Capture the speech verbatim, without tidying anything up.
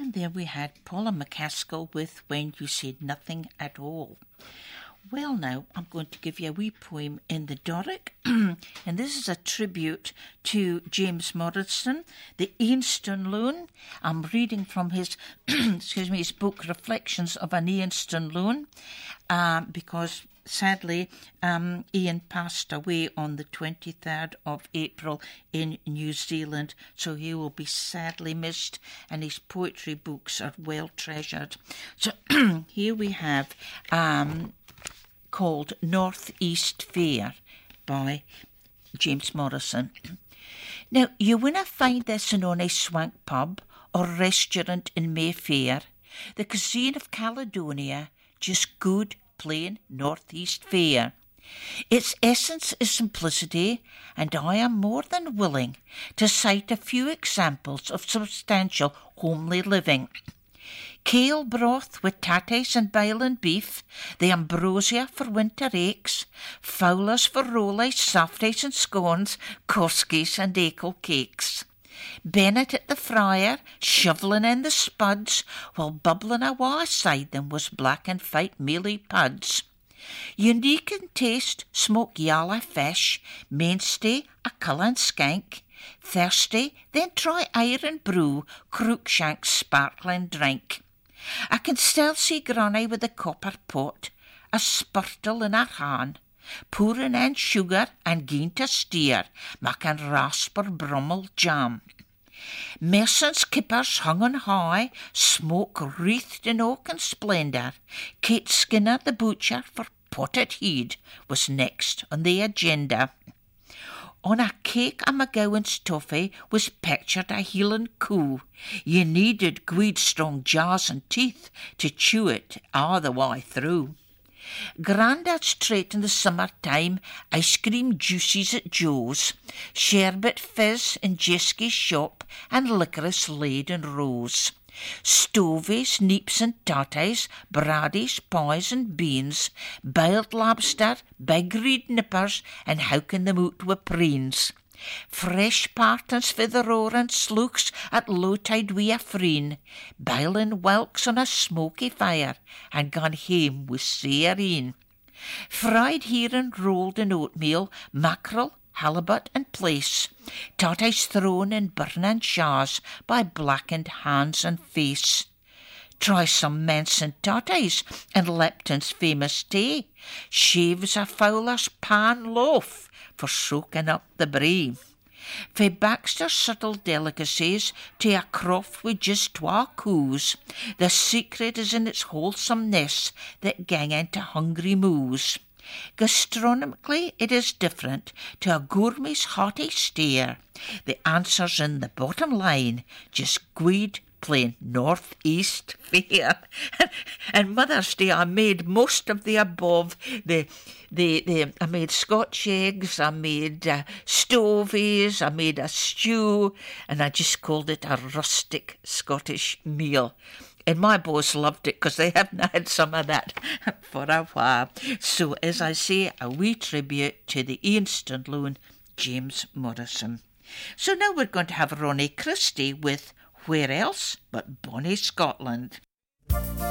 And there we had Paula McCaskill with When You Said Nothing at All. Well, now, I'm going to give you a wee poem in the Doric, and this is a tribute to James Morrison, the Eanston Loon. I'm reading from his, excuse me, his book, Reflections of an Eanston Loon, um, because sadly, um, Ian passed away on the twenty-third of April in New Zealand, so he will be sadly missed, and his poetry books are well treasured. So here we have... Um, called North East Fair by James Morrison. Now, you winna find this in ony swank pub or restaurant in Mayfair. The cuisine of Caledonia, just good, plain North East fare. Its essence is simplicity, and I am more than willing to cite a few examples of substantial homely living. Kale broth with tatties and bile and beef, the ambrosia for winter aches, fowlers for rollies, softies and scones, koskies and akel cakes. Bennet at the fryer, shovelling in the spuds, while bubbling awa aside them was black and white mealy puds. Unique in taste, smoke yalla fish, mainstay a cullen skank. Thirsty, then try iron brew, Cruikshank's sparkling drink. I can still see Granny with a copper pot, a spurtle in her hand, pouring in sugar and gin to steer, making rasper brummel jam. Mason's kippers hung on high, smoke wreathed in oak and splendour. Kate Skinner, the butcher, for potted heed, was next on the agenda. On a cake a McGowan's toffee was pictured a Hielan coo. You needed good strong jaws and teeth to chew it all the way through. Grandad's trait in the summer time, ice cream juices at Joe's, sherbet fizz in Jesky's shop, and licorice laid in rows. Stovies, neeps and tatties, braddies, pies and beans, biled lobster, big reed nippers, and howking them out with preens. Fresh partons for the roaring slooks at low tide wi' a freen, biling whelks on a smoky fire, and gone hame with saireen. Fried herring rolled in oatmeal, mackerel, halibut and plaice, tatties thrown in burning shawers by blackened hands and face. Try some mince and tatties and Lipton's famous tea, shaves a fowler's pan loaf for soaking up the brie. Fae Baxter's subtle delicacies to a croft with just twa coos, the secret is in its wholesomeness that gang into hungry moos. Gastronomically, it is different to a gourmet's hearty stare. The answer's in the bottom line, just good, plain North East fare. And Mother's Day, I made most of the above. The, the, the, I made Scotch eggs, I made uh, stovies, I made a stew, and I just called it a rustic Scottish meal. And my boys loved it because they haven't had some of that for a while. So, as I say, a wee tribute to the Eanston Loon, James Morrison. So now we're going to have Ronnie Christie with Where Else But Bonnie Scotland.